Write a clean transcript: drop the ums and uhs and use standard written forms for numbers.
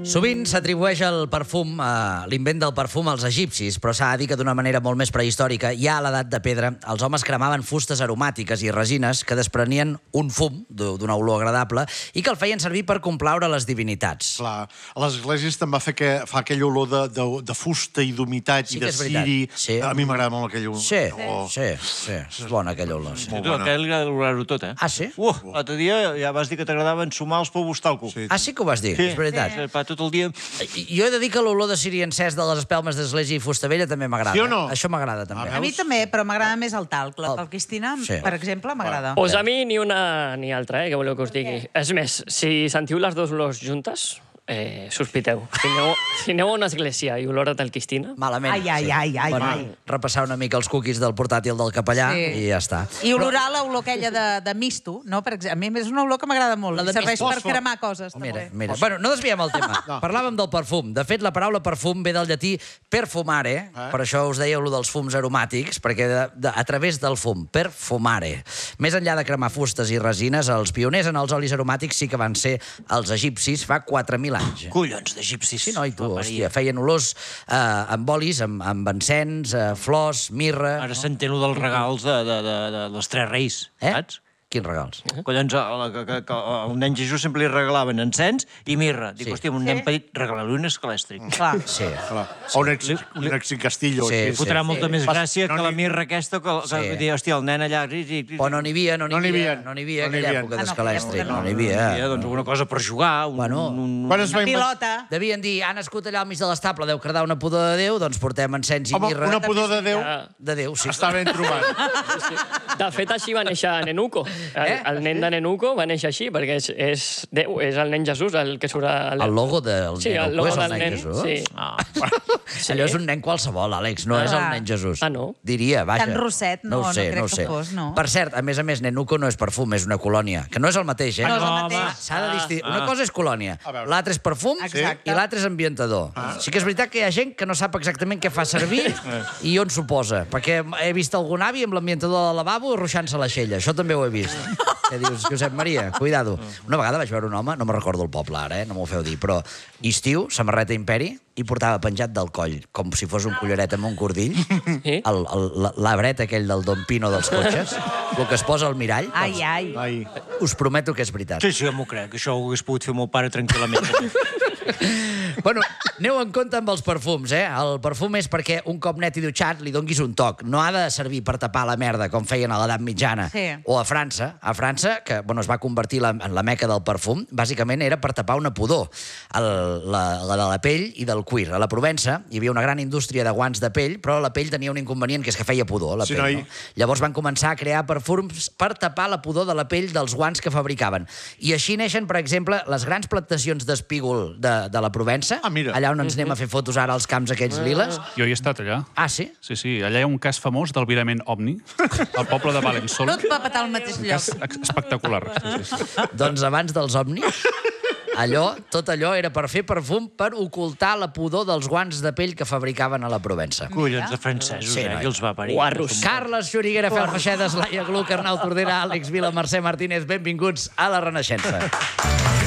Sovint s'atribueix el perfum, l'invent del perfum als egipcis, però s'ha de dir que d'una manera molt més prehistòrica, ja a l'edat de pedra, els homes cremaven fustes aromàtiques i resines que desprenien un fum d'una olor agradable i que el feien servir per complaure les divinitats. Clar, a les esglésies també fa aquella olor de fusta i d'humitat i de ciri. Sí. A mi m'agrada molt aquella olor. Sí. És bona aquella olor. Sí. Tu, aquell li agrada olorar-ho tot, eh? Ah, sí? L'altre dia ja vas dir que t'agradaven ensumar els polvos talco. Sí. Ah, sí que ho vas dir? Sí. És veritat. Sí. Per tot el dia... Jo he de dir que l'olor de ciri encès de les espelmes d'església i fusta vella també m'agrada. Sí o no? Això m'agrada també. A mi també, però m'agrada més el talc. La talquistina, per exemple, m'agrada. Pues a mi ni una ni altra, què voleu que us digui? És més, si sentiu les dues olors juntes, sospiteu. Si aneu a una església i olor a talquistina... Malament. Ai. Repassar una mica els cookies del portàtil del capellà i ja està. I olorar l'olor aquella de misto, no? Per exemple, a mi és una olor que m'agrada molt. Serveix per cremar coses, també. Mira. Bueno, no desviem el tema. Parlàvem del perfum. De fet, la paraula perfum ve del llatí perfumare, per això us deia allò dels fums aromàtics, perquè a través del fum, perfumare. Més enllà de cremar fustes i resines, els pioners en els olis aromàtics sí que van ser els egipcis fa 4.000 anys. Collons d'egipcis. Sí, noi, tu, hòstia, feien olors amb olis, amb encens, flors, mirra... Ara s'entén lo dels regals de les tres reis, saps? Quins regals? Collons, al nen Jesús sempre li regalaven encens i mirra. Dic, hòstia, un nen petit, regalar-li un escalèstric. Clar. Sí. O un èxit Castillo. Fotrà molta més gràcia que la mirra aquesta, que dir, hòstia, el nen allà... O no n'hi havia aquella època d'escalèstric. No n'hi havia. Doncs alguna cosa per jugar, Una pilota. Devien dir, ha nascut allà al mig de l'estable, deu cardar una pudor de Déu, doncs portem encens i mirra. Home, una pudor de Déu? De Déu, sí. Està ben trobat. De fet, així va néixer Nenuco. El nen de Nenuco va néixer així, perquè és Déu, és el nen Jesús el que surt... El logo del Nenuco és el nen Jesús? Sí. Allò és un nen qualsevol, Àlex, no és el nen Jesús. Ah, no? Diria, vaja. Tan rosset, no crec que fos, no. Per cert, a més, Nenuco no és perfum, és una colònia, que no és el mateix, eh? No és el mateix. S'ha de distingir. Una cosa és colònia, l'altre és perfum i l'altre és ambientador. Sí que és veritat que hi ha gent que no sap exactament què fa servir i on s'ho posa, perquè he vist algun avi amb l'ambientador del lavabo ruixant-se l'aixella. Això també ho he vist. Que dius, Josep Maria, cuidado. Una vegada vaig veure un home, no me'n recordo el poble ara, no m'ho feu dir, però estiu, samarreta Imperi, i portava penjat del coll, com si fos un collaret amb un cordill, l'arbret aquell del Don Pino dels cotxes, el que es posa al mirall. Ai. Us prometo que és veritat. Sí, m'ho crec. Això ho hagués pogut fer el meu pare tranquil·lament. Bueno, aneu en compte amb els perfums, eh? El perfum és perquè un cop net i dutxat li donguis un toc. No ha de servir per tapar la merda, com feien a l'edat mitjana. O a França. A França, que es va convertir en la meca del perfum, bàsicament era per tapar una pudor. La de la pell i del cuir. A la Provença hi havia una gran indústria de guants de pell, però la pell tenia un inconvenient, que és que feia pudor, la pell. Llavors van començar a crear perfums per tapar la pudor de la pell dels guants que fabricaven. I així neixen, per exemple, les grans plantacions d'espígol de la Provença, allà on ens anem a fer fotos ara als camps aquells liles. Jo hi he estat, allà. Ah, sí? Sí, allà hi ha un cas famós del virament OVNI, al poble de Valensole. Tot va petar al mateix lloc. Espectacular. Doncs abans dels OVNIs, tot allò era per fer perfum per ocultar la pudor dels guants de pell que fabricaven a la Provença. Collons de francesos, qui els va parir. Carles Xuriguera, Fel Feixedes, Laia Gluck, Arnau Tordera, Àlex Vila, Mercè Martínez, benvinguts a La Renaixença.